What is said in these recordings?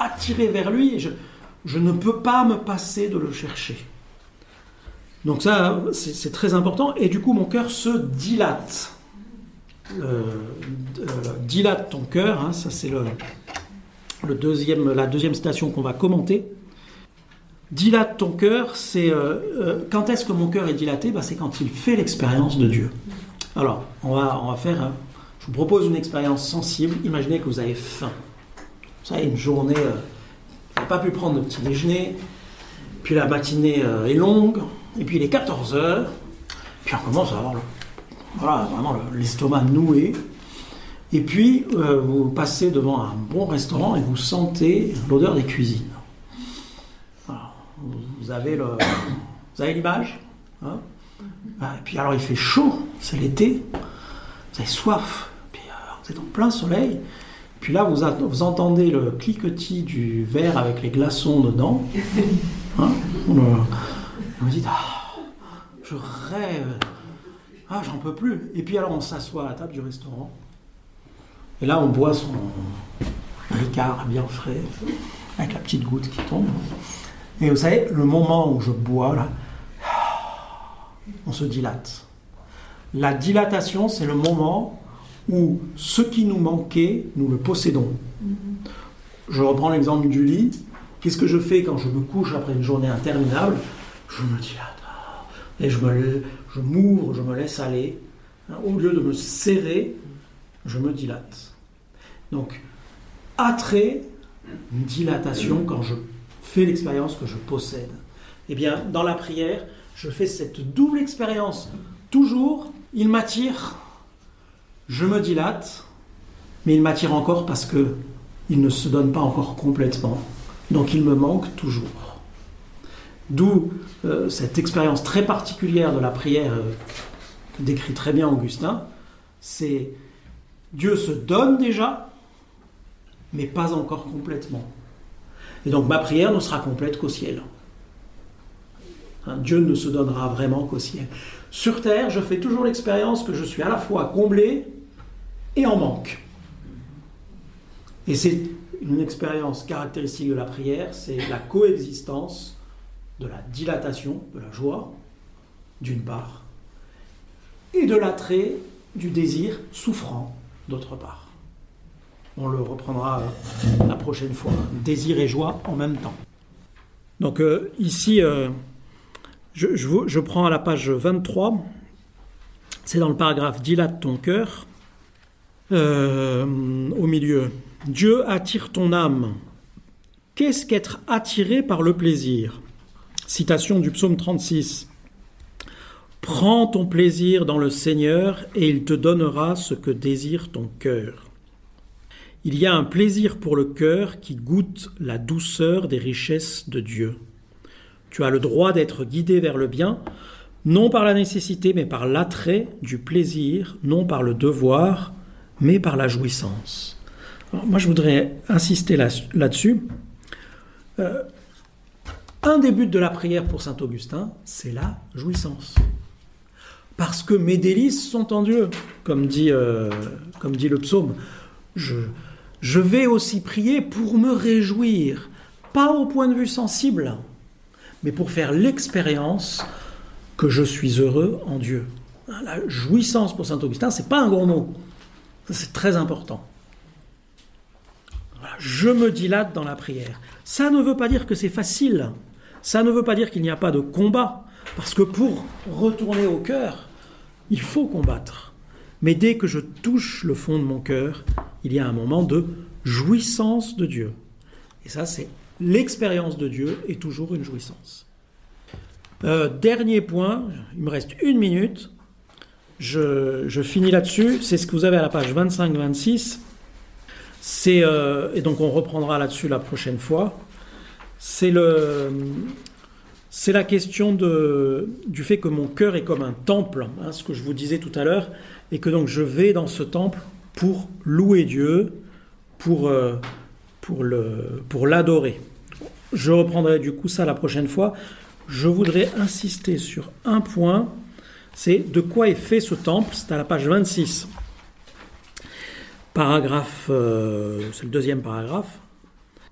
attiré vers lui et je ne peux pas me passer de le chercher. Donc ça, c'est très important. Et du coup, mon cœur se dilate. Dilate ton cœur, hein, ça c'est la deuxième citation qu'on va commenter. Dilate ton cœur, c'est quand est-ce que mon cœur est dilaté? C'est quand il fait l'expérience de Dieu. Alors, on va faire. Je vous propose une expérience sensible. Imaginez que vous avez faim. Vous savez, une journée, vous n'avez pas pu prendre de petit déjeuner, puis la matinée est longue, et puis il est 14h, puis on commence à avoir vraiment l'estomac noué. Et puis, vous passez devant un bon restaurant et vous sentez l'odeur des cuisines. Alors, vous avez l'image, hein? Et puis alors il fait chaud, c'est l'été, vous avez soif, puis vous êtes en plein soleil, puis là vous entendez le cliquetis du verre avec les glaçons dedans, hein? Vous dites, je rêve, j'en peux plus. Et puis alors on s'assoit à la table du restaurant, et là on boit son Ricard bien frais, avec la petite goutte qui tombe. Et vous savez, le moment où je bois, là, on se dilate. La dilatation, c'est le moment où ce qui nous manquait, nous le possédons. Je reprends l'exemple du lit. Qu'est-ce que je fais quand je me couche après une journée interminable? Je me dilate. Et je m'ouvre, je me laisse aller. Au lieu de me serrer, je me dilate. Donc, attrait, dilatation, quand je fais l'expérience que je possède. Eh bien, dans la prière, je fais cette double expérience. Toujours, il m'attire, je me dilate, mais il m'attire encore parce qu'il ne se donne pas encore complètement. Donc il me manque toujours. D'où cette expérience très particulière de la prière que décrit très bien Augustin, c'est Dieu se donne déjà, mais pas encore complètement. Et donc ma prière ne sera complète qu'au ciel. Dieu ne se donnera vraiment qu'au ciel. Sur terre, je fais toujours l'expérience que je suis à la fois comblé et en manque. Et c'est une expérience caractéristique de la prière, c'est la coexistence de la dilatation, de la joie, d'une part, et de l'attrait, du désir souffrant, d'autre part. On le reprendra la prochaine fois. Désir et joie en même temps. Donc ici... Je prends à la page 23, c'est dans le paragraphe « Dilate ton cœur », au milieu. « Dieu attire ton âme. Qu'est-ce qu'être attiré par le plaisir ?» Citation du psaume 36. « Prends ton plaisir dans le Seigneur et il te donnera ce que désire ton cœur. » Il y a un plaisir pour le cœur qui goûte la douceur des richesses de Dieu. Tu as le droit d'être guidé vers le bien, non par la nécessité, mais par l'attrait du plaisir, non par le devoir, mais par la jouissance. Alors, moi, je voudrais insister là-dessus. Un des buts de la prière pour saint Augustin, c'est la jouissance. Parce que mes délices sont en Dieu, comme dit le psaume. Je vais aussi prier pour me réjouir, pas au point de vue sensible, mais pour faire l'expérience que je suis heureux en Dieu. La jouissance pour saint Augustin, c'est pas un gros mot. Ça, c'est très important. Voilà, je me dilate dans la prière. Ça ne veut pas dire que c'est facile. Ça ne veut pas dire qu'il n'y a pas de combat. Parce que pour retourner au cœur, il faut combattre. Mais dès que je touche le fond de mon cœur, il y a un moment de jouissance de Dieu. Et ça, c'est l'expérience de Dieu est toujours une jouissance. Dernier point, il me reste 1 minute. Je finis là-dessus. C'est ce que vous avez à la page 25-26. Et donc on reprendra là-dessus la prochaine fois. C'est la question du fait que mon cœur est comme un temple, hein, ce que je vous disais tout à l'heure, et que donc je vais dans ce temple pour louer Dieu, pour l'adorer. Je reprendrai du coup ça la prochaine fois. Je voudrais insister sur un point, c'est de quoi est fait ce temple. C'est à la page 26. Paragraphe, c'est le 2e paragraphe.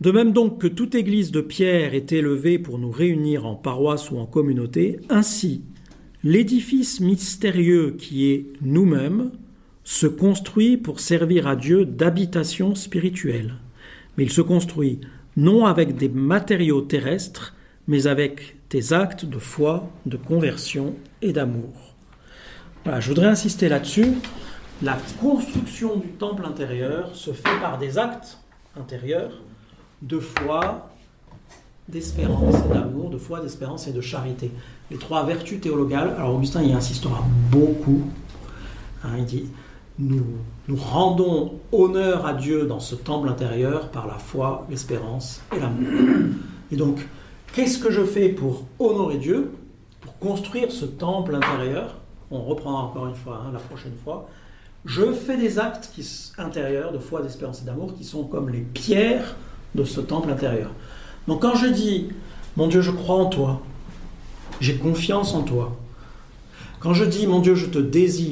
De même donc que toute église de pierre est élevée pour nous réunir en paroisse ou en communauté, ainsi l'édifice mystérieux qui est nous-mêmes se construit pour servir à Dieu d'habitation spirituelle. Mais il se construit non avec des matériaux terrestres, mais avec des actes de foi, de conversion et d'amour. Voilà, je voudrais insister là-dessus. La construction du temple intérieur se fait par des actes intérieurs de foi, d'espérance et d'amour, de foi, d'espérance et de charité. Les trois vertus théologales. Alors Augustin y insistera beaucoup. Il dit nous rendons honneur à Dieu dans ce temple intérieur par la foi, l'espérance et l'amour. Et donc, qu'est-ce que je fais pour honorer Dieu, pour construire ce temple intérieur? On reprendra encore une fois, la prochaine fois. Je fais des actes intérieurs de foi, d'espérance et d'amour qui sont comme les pierres de ce temple intérieur. Donc quand je dis « Mon Dieu, je crois en toi, j'ai confiance en toi », quand je dis « Mon Dieu, je te désire »,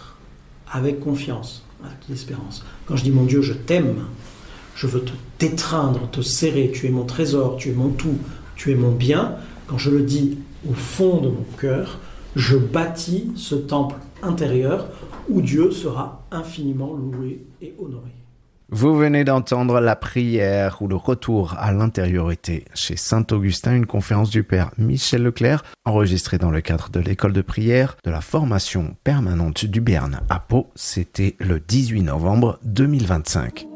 avec confiance, avec l'espérance. Quand je dis « Mon Dieu, je t'aime », je veux t'étreindre, te serrer, tu es mon trésor, tu es mon tout, tu es mon bien. Quand je le dis au fond de mon cœur, je bâtis ce temple intérieur où Dieu sera infiniment loué et honoré. Vous venez d'entendre la prière ou le retour à l'intériorité chez Saint-Augustin, une conférence du père Michel Leclerc, enregistrée dans le cadre de l'école de prière de la formation permanente du Béarn à Pau. C'était le 18 novembre 2025.